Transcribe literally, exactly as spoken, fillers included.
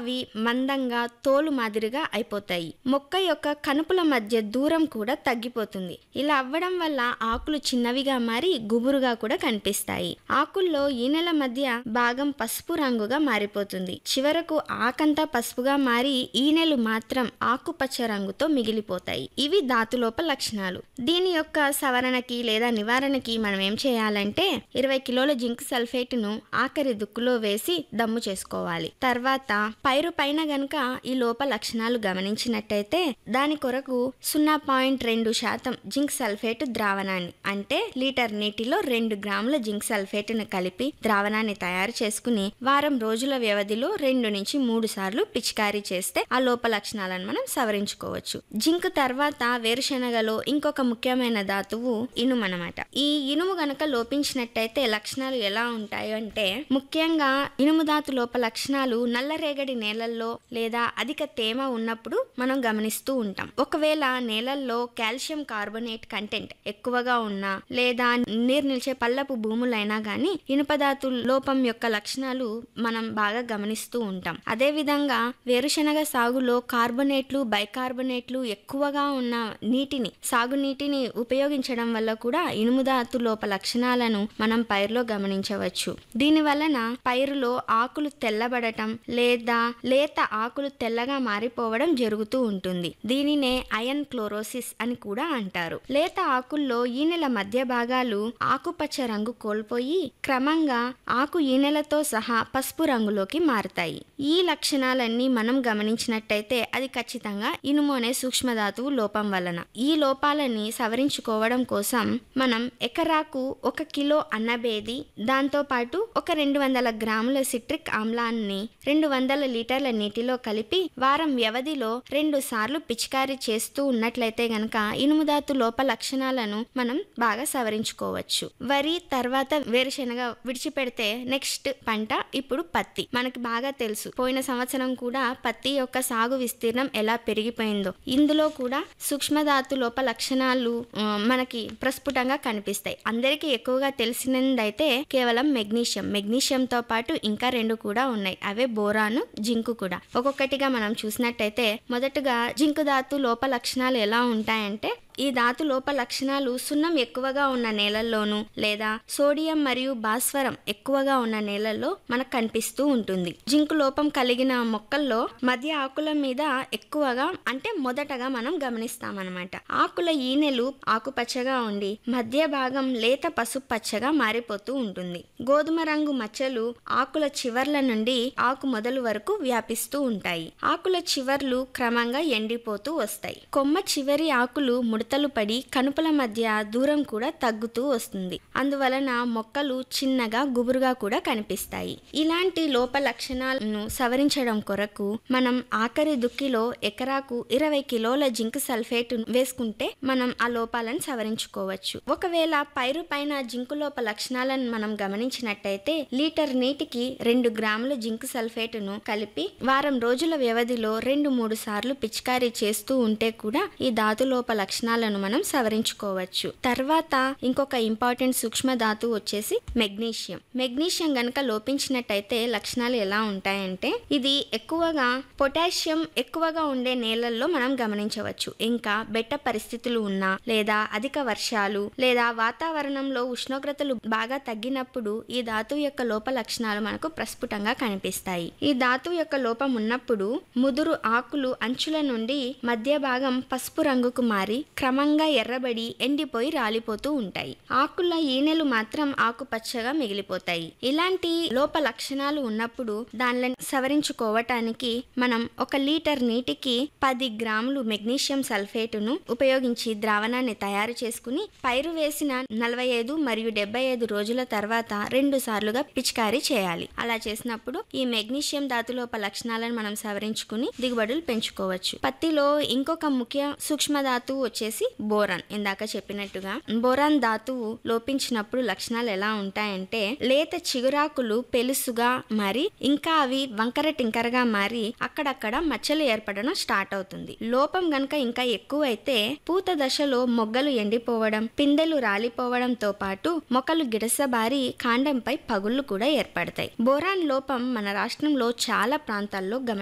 అవి మందంగా తోలు మాదిరిగా అయిపోతాయి. మొక్క యొక్క కనుపుల మధ్య దూరం కూడా తగ్గిపోతుంది. ఇలా అవ్వడం వల్ల ఆకులు చిన్నవిగా మారి గుబురుగా కూడా కనిపిస్తాయి. ఆకుల్లో ఈనెల మధ్య భాగం పసుపు రంగుగా మారిపోతుంది. చివరకు ఆకంతా పసుపుగా మారి ఈనెలు మాత్రం ఆకుపచ్చ రంగుతో మిగిలిపోతాయి. ఇవి ధాతులోప లక్షణాలు. దీని యొక్క సవరణకి లేదా నివారణకి మనం ఏం చేయాలంటే ఇరవై కిలోల జింక్ సల్ఫేట్ ను ఆఖరి దుక్కులో వేసి దమ్ము చేసుకోవాలి. తర్వాత పైరు పైన గనుక ఈ లోప లక్షణాలు గమనించినట్టయితే దాని కొరకు సున్నా పాయింట్ రెండు శాతం జింక్ సల్ఫేట్ ద్రావణాన్ని అంటే లీటర్ నీటిలో రెండు గ్రాముల జింక్ సల్ఫేట్ ను కలిపి ద్రావణాన్ని తయారు చేసుకుని వారం రోజుల వ్యవధిలో రెండు నుంచి మూడు సార్లు పిచికారీ చేస్తే ఆ లోప లక్షణాలను మనం సవరించుకోవచ్చు. జింక్ తర్వాత వేరుశెనగలో ఇంకొక ముఖ్యమైన ధాతువు ఇనుము అన్నమాట. ఈ ఇనుము గనక లోపించినట్టయితే లక్షణాలు ఎలా ఉంటాయి అంటే ముఖ్యంగా ఇనుము ధాతు లోప లక్షణాలు నల్లరేగడి నేలల్లో లేదా అధిక తేమ ఉన్నప్పుడు మనం గమనిస్తూ ఉంటాం. ఒకవేళ నేలల్లో కాల్షియం కార్బోనేట్ కంటెంట్ ఎక్కువగా ఉన్నా లేదా నీరు నిలిచే పల్లపు భూములైనా గానీ ఇనుప ధాతు లోపం యొక్క లక్షణాలు మనం బాగా గమనిస్తూ ఉంటాం. అదే విధంగా వేరుశెనగ సాగులో కార్బోనేట్లు బైకార్బోనేట్లు ఎక్కువగా ఉన్న నీటిని సాగునీటిని ఉపయోగించడం వల్ల కూడా ఇనుము ధాతు లోప లక్షణాలను మనం పైరులో గమనించవచ్చు. దీని వలన పైరులో ఆకులు తెల్లబడటం లేదా లేత ఆకులు తెల్లగా మారిపోవడం జరుగుతూ ఉంటుంది. దీనినే అయన్ క్లోరోసిస్ అని కూడా అంటారు. లేత ఆకుల్లో ఈనెల మధ్య భాగాలు ఆకుపచ్చ రంగు కోల్పోయి క్రమంగా ఆకు ఈనెలతో సహా పసుపు రంగులోకి మారుతాయి. ఈ లక్షణాలన్నీ మనం గమనించినట్టయితే అది ఖచ్చితంగా ఇనుము అనే సూక్ష్మధాతువు లోపం వలన. ఈ లోపాలని సవరించుకోవడం కోసం మనం ఎకరాకు ఒక కిలో అన్నబేది దాంతో పాటు ఒక రెండు వందల గ్రాముల సిట్రిక్ ఆమ్లాన్ని రెండు వందల లీటర్ల నీటిలో కలిపి వారం వ్యవధిలో రెండు సార్లు పిచికారీ చేస్తూ ఉన్నట్లయితే గనక ఇనుముధాతు లోప లక్షణాలను మనం బాగా సవరించుకోవచ్చు. వరి తర్వాత వేరుశెనగ విడిచిపెడితే నెక్స్ట్ పంట ఇప్పుడు పత్తి. మనకి బాగా తెలుసు పోయిన సంవత్సరం కూడా పత్తి యొక్క సాగు విస్తీర్ణం ఎలా పెరిగిపోయిందో. ఇందులో కూడా సూక్ష్మధాతు లోప లక్షణాలు మనకి ప్రస్ఫుటంగా కనిపిస్తాయి. అందరికీ ఎక్కువగా తెలిసినదైతే కేవలం మెగ్నీషియం మెగ్నీషియంతో పాటు ఇంకా రెండు కూడా ఉన్నాయి. అవే బోరాను జింకు కూడా. ఒక్కొక్కటిగా మనం చూసినట్టయితే మొదటగా జింకు ధాతు లోప లక్షణాలు ఎలా ఉంటాయంటే ఈ ధాతు లోప లక్షణాలు సున్నం ఎక్కువగా ఉన్న నేలల్లోనూ లేదా సోడియం మరియు భాస్వరం ఎక్కువగా ఉన్న నేలల్లో మనకు కనిపిస్తూ ఉంటుంది. జింకు లోపం కలిగిన మొక్కల్లో మధ్య ఆకుల మీద ఎక్కువగా అంటే మొదటగా మనం గమనిస్తామన్నమాట. ఆకుల ఈనెలు ఆకుపచ్చగా ఉండి మధ్య భాగం లేత పసుపు పచ్చగా మారిపోతూ ఉంటుంది. గోధుమ రంగు మచ్చలు ఆకుల చివర్ల నుండి ఆకు మొదలు వరకు వ్యాపిస్తూ ఉంటాయి. ఆకుల చివర్లు క్రమంగా ఎండిపోతూ వస్తాయి. కొమ్మ చివరి ఆకులు ముడతలు పడి కనుపుల మధ్య దూరం కూడా తగ్గుతూ వస్తుంది. అందువలన మొక్కలు చిన్నగా గుబురుగా కూడా కనిపిస్తాయి. ఇలాంటి లోప లక్షణాలను సవరించడం కొరకు మనం ఆఖరి దుక్కిలో ఎకరాకు ఇరవై కిలోల జింక్ సల్ఫేట్ వేసుకుంటే మనం ఆ లోపాలను సవరించుకోవచ్చు. ఒకవేళ పైరు పైన జింకు లోప లక్షణాలను మనం గమనించినట్టయితే లీటర్ నీటికి రెండు గ్రాముల జింక్ సల్ఫేట్ ను కలిపి వారం రోజుల వ్యవధిలో రెండు మూడు సార్లు పిచికారీ చేస్తూ ఉంటే కూడా ఈ ధాతు లోప లక్షణాలను మనం సవరించుకోవచ్చు. తర్వాత ఇంకొక ఇంపార్టెంట్ సూక్ష్మ ధాతువు వచ్చేసి మెగ్నీషియం. మెగ్నీషియం గనక లోపించినట్టయితే లక్షణాలు ఎలా ఉంటాయంటే ఇది ఎక్కువగా పొటాషియం ఎక్కువగా ఉండే నేలల్లో మనం గమనించవచ్చు. ఇంకా బెట్ట పరిస్థితులు ఉన్నా లేదా అధిక వర్షాలు లేదా వాతావరణంలో ఉష్ణోగ్రతలు బాగా తగ్గినప్పుడు ఈ ధాతువు యొక్క లోప లక్షణాలు మనకు ప్రస్ఫుటంగా కనిపిస్తాయి. ఈ ధాతువు యొక్క లోపం ఉన్నప్పుడు ముదురు ఆకులు అంచుల నుండి మధ్య భాగం పసుపు రంగుకు మారి క్రమంగా ఎర్రబడి ఎండిపోయి రాలిపోతూ ఉంటాయి. ఆకుల ఈనెలు మాత్రం ఆకుపచ్చగా మిగిలిపోతాయి. ఇలాంటి లోప లక్షణాలు ఉన్నప్పుడు దానిని సవరించుకోవటానికి మనం ఒక లీటర్ నీటికి పది గ్రాములు మెగ్నీషియం సల్ఫేట్ ను ఉపయోగించి ద్రావణాన్ని తయారు చేసుకుని పైరు వేసిన నలభై ఐదు మరియు డెబ్బై ఐదు రోజుల తర్వాత రెండు సార్లుగా పిచికారీ చేయాలి. అలా చేసినప్పుడు ఈ మెగ్నీషియం ధాతులోప లక్షణాలను మనం సవరించుకుని దిగుబడులు పెంచుకోవచ్చు. పత్తిలో ఇంకొక ముఖ్య సూక్ష్మ ధాతువు వచ్చేసి బోరాన్. ఇందాక చెప్పినట్టుగా బోరాన్ ధాతువు లోపించినప్పుడు లక్షణాలు ఎలా ఉంటాయంటే లేత చిగురాకులు పెలుసుగా మరి ఇంకా అవి వంకర టింకరగా మారి అక్కడక్కడ మచ్చలు ఏర్పడడం స్టార్ట్ అవుతుంది. లోపం గనక ఇంకా ఎక్కువైతే పూత దశలో మొగ్గలు ఎండిపోవడం పిందెలు రాలిపోవడంతో పాటు మొక్కలు గిడసబారి కాండంపై పగుళ్లు కూడా ఏర్పడతాయి. బోరాన్ లోపం మన రాష్ట్రంలో చాలా ప్రాంతాల్లో గమని